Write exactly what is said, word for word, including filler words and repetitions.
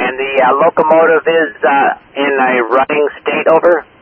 And the uh, locomotive is uh, in a running state, over?